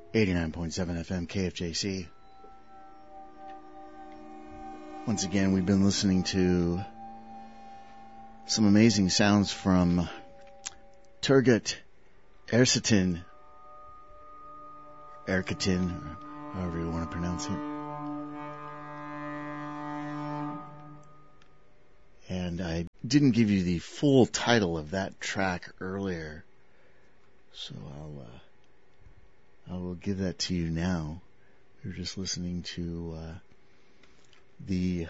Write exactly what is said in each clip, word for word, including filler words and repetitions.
eighty-nine point seven F M K F J C. Once again, we've been listening to some amazing sounds from Turgut Ercetin, Ercetin, or however you want to pronounce it. And I didn't give you the full title of that track earlier, so I'll uh, I will give that to you now. You're just listening to uh, the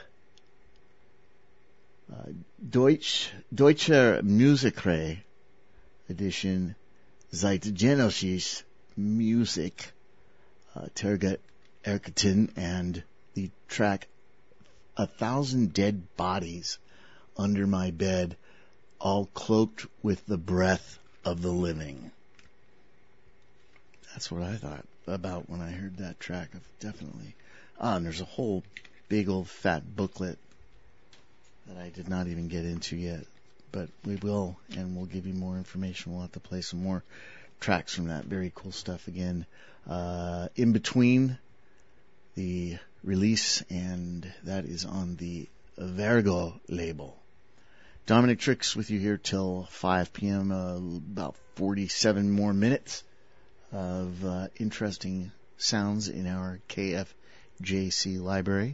uh, Deutsch Deutsche Musikreihe edition seit Genesis Musik, uh, Turgut Ercetin, and the track A Thousand Dead Bodies Under My Bed, all cloaked with the breath of the living. That's what I thought about when I heard that track. Definitely. Ah, and there's a whole big old fat booklet that I did not even get into yet, but we will, and we'll give you more information. We'll have to play some more tracks from that. Very cool stuff again. Uh, in between the release, and that is on the Vergo label. Dominic Tricks with you here till five p.m., uh, about forty-seven more minutes of uh, interesting sounds in our K F J C library.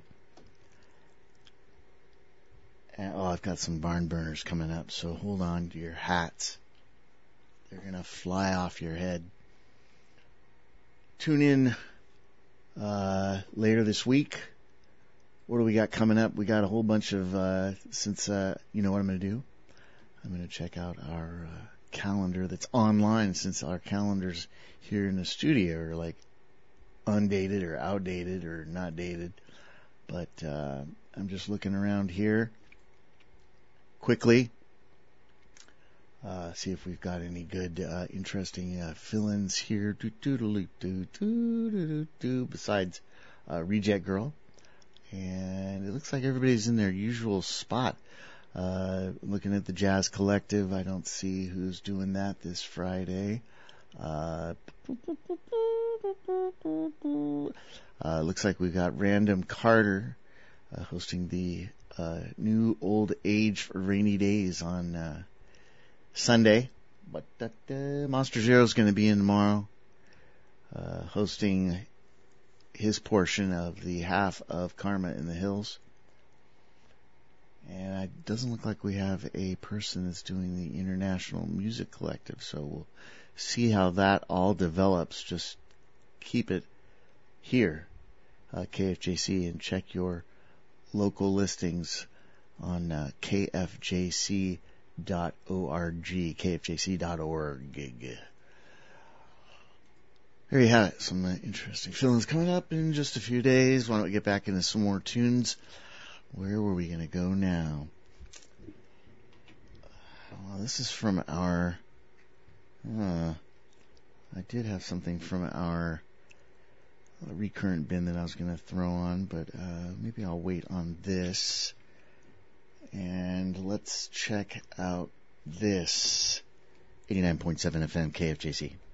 And, oh, I've got some barn burners coming up, so hold on to your hats. They're going to fly off your head. Tune in uh, later this week. What do we got coming up? We got a whole bunch of, uh, since, uh, you know what I'm going to do? I'm going to check out our uh, calendar that's online, since our calendars here in the studio are like undated or outdated or not dated. But uh, I'm just looking around here quickly, uh, see if we've got any good, uh, interesting uh, fill-ins here. Do do do do do do do. Besides uh, Reject Girl. And it looks like everybody's in their usual spot. Uh, looking at the Jazz Collective, I don't see who's doing that this Friday. Uh, uh, looks like we got Random Carter uh, hosting the uh, New Old Age for Rainy Days on uh, Sunday. But uh, Monster Zero is going to be in tomorrow, uh, hosting his portion of the half of Karma in the Hills. And it doesn't look like we have a person that's doing the International Music Collective, so we'll see how that all develops. Just keep it here, uh, K F J C, and check your local listings on uh, K F J C dot org, K F J C dot org. There you have it. Some uh, interesting feelings coming up in just a few days. Why don't we get back into some more tunes? Where were we going to go now? Well, this is from our... Uh, I did have something from our recurrent bin that I was going to throw on, but uh, maybe I'll wait on this. And let's check out this. eighty-nine point seven F M K F J C.